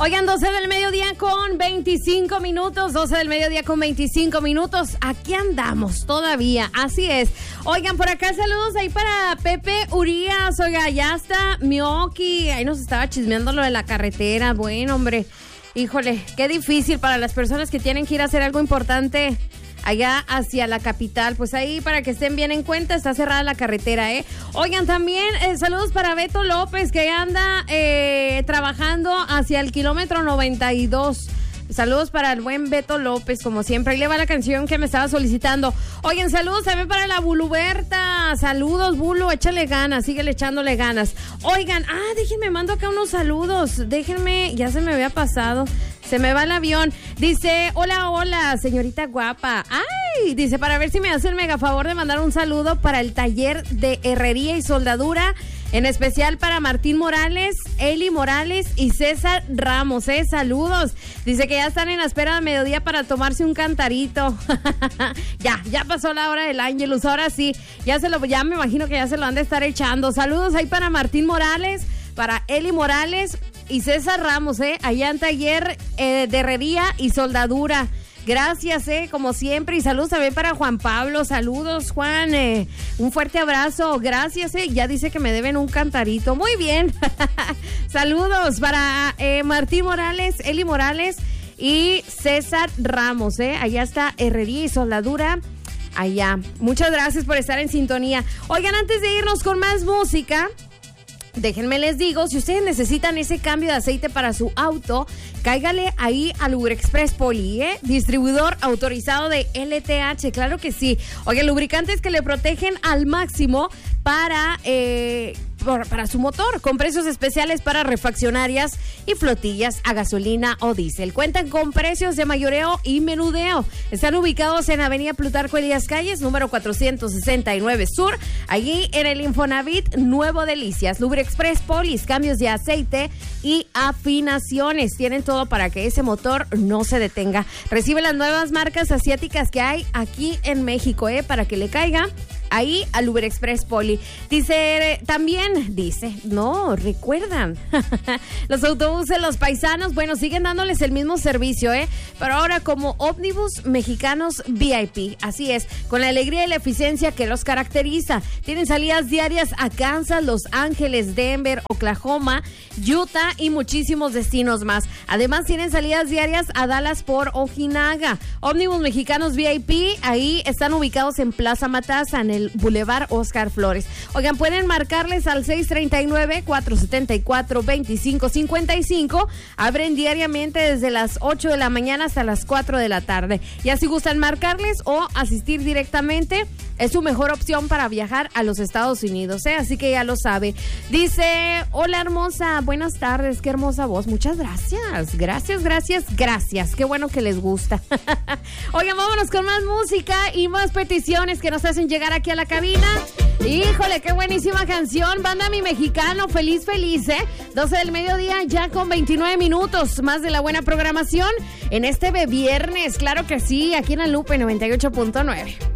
Oigan, 12 del mediodía con 25 minutos, 12 del mediodía con 25 minutos. Aquí andamos todavía, así es. Oigan, por acá saludos ahí para Pepe Urias. Oiga, ya está Mioki, ahí nos estaba chismeando lo de la carretera. Bueno, hombre, híjole, qué difícil para las personas que tienen que ir a hacer algo importante allá hacia la capital. Pues ahí, para que estén bien en cuenta, está cerrada la carretera, ¿eh? Oigan, también saludos para Beto López, que anda trabajando hacia el kilómetro 92. Saludos para el buen Beto López, como siempre. Ahí le va la canción que me estaba solicitando. Oigan, saludos también para la Buluberta. Saludos, Bulu, échale ganas, síguele echándole ganas. Oigan, déjenme, mando acá unos saludos. Déjenme, ya se me había pasado. Se me va el avión. Dice, hola, señorita guapa. Ay, dice, para ver si me hace el mega favor de mandar un saludo para el taller de herrería y soldadura, en especial para Martín Morales, Eli Morales y César Ramos, saludos. Dice que ya están en la espera de mediodía para tomarse un cantarito. Ya pasó la hora del Ángelus, ahora sí, ya me imagino que ya se lo han de estar echando. Saludos ahí para Martín Morales, para Eli Morales y César Ramos, allá en taller de herrería y soldadura. Gracias, como siempre, y saludos también para Juan Pablo. Saludos, Juan, un fuerte abrazo. Gracias, ya dice que me deben un cantarito. Muy bien. Saludos para Martín Morales, Eli Morales y César Ramos, allá está herrería y soldadura. Allá. Muchas gracias por estar en sintonía. Oigan, antes de irnos con más música, déjenme les digo, si ustedes necesitan ese cambio de aceite para su auto, cáigale ahí a Lubrexpress Poli, distribuidor autorizado de LTH, claro que sí. Oigan, lubricantes que le protegen al máximo para su motor, con precios especiales para refaccionarias y flotillas a gasolina o diésel. Cuentan con precios de mayoreo y menudeo. Están ubicados en Avenida Plutarco Elías Calles, número 469 Sur, allí en el Infonavit Nuevo Delicias. Lubrexpress Polis, cambios de aceite y afinaciones. Tienen todo para que ese motor no se detenga. Recibe las nuevas marcas asiáticas que hay aquí en México, para que le caiga ahí a Lubrexpress Poli. Recuerdan, los autobuses, los paisanos, bueno, siguen dándoles el mismo servicio, pero ahora como ómnibus mexicanos VIP, así es, con la alegría y la eficiencia que los caracteriza. Tienen salidas diarias a Kansas, Los Ángeles, Denver, Oklahoma, Utah y muchísimos destinos más. Además, tienen salidas diarias a Dallas por Ojinaga. Ómnibus mexicanos VIP, ahí están ubicados en Plaza Matasa, en el Boulevard Oscar Flores. Oigan, pueden marcarles al 639-474-2555. Abren diariamente desde las 8 de la mañana hasta las 4 de la tarde. Ya si gustan marcarles o asistir directamente, es su mejor opción para viajar a los Estados Unidos, así que ya lo sabe. Dice, hola hermosa, buenas tardes, qué hermosa voz. Muchas gracias, gracias. Qué bueno que les gusta. Oigan, vámonos con más música y más peticiones que nos hacen llegar aquí a la cabina. Híjole, qué buenísima canción, Banda Mi Mexicano, feliz, 12 del mediodía ya con 29 minutos, más de la buena programación en este viernes, claro que sí, aquí en la Lupe 98.9.